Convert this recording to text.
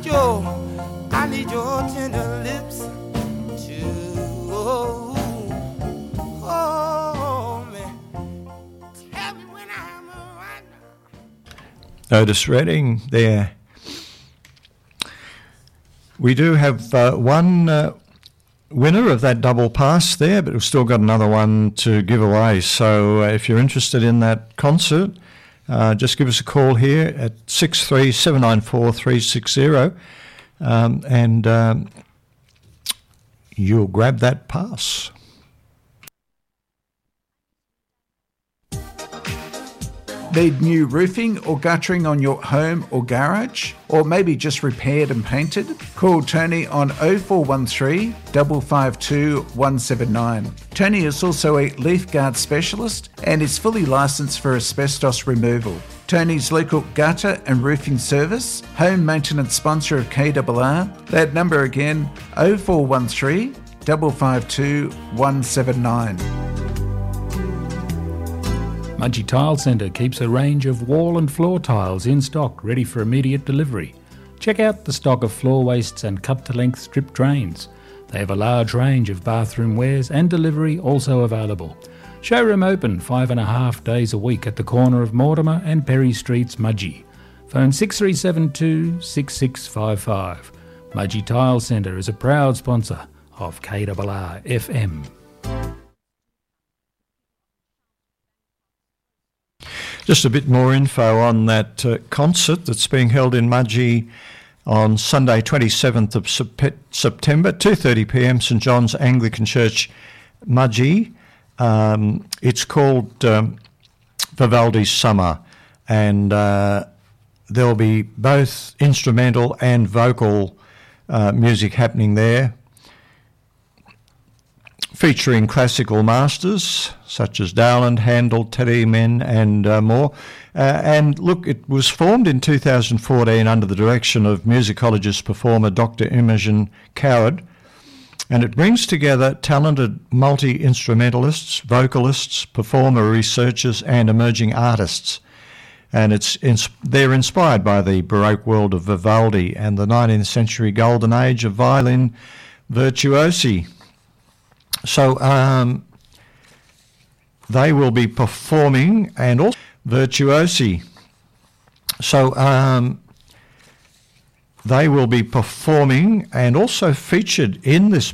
your tender lips to hold me. Tell me when I'm around. Otis Redding there. We do have one winner of that double pass there, but we've still got another one to give away. So if you're interested in that concert, just give us a call here at 63-794-360 and you'll grab that pass. Need new roofing or guttering on your home or garage? Or maybe just repaired and painted? Call Tony on 0413 552 179. Tony is also a leaf guard specialist and is fully licensed for asbestos removal. Tony's local gutter and roofing service, home maintenance sponsor of KRR. That number again, 0413 552 179. Mudgee Tile Centre keeps a range of wall and floor tiles in stock ready for immediate delivery. Check out the stock of floor wastes and cut-to-length strip drains. They have a large range of bathroom wares and delivery also available. Showroom open 5.5 days a week at the corner of Mortimer and Perry Streets, Mudgee. Phone 6372 6655. Mudgee Tile Centre is a proud sponsor of KRR FM. Just a bit more info on that concert that's being held in Mudgee on Sunday 27th of September, 2:30pm, St John's Anglican Church, Mudgee. It's called Vivaldi's Summer, and there'll be both instrumental and vocal music happening there, featuring classical masters such as Dowland, Handel, Telemann and more. And look, it was formed in 2014 under the direction of musicologist-performer Dr. Imogen Coward, and it brings together talented multi-instrumentalists, vocalists, performer researchers and emerging artists. And they're inspired by the Baroque world of Vivaldi and the 19th century golden age of violin virtuosi. So they will be performing and also virtuosi. So they will be performing and also featured in this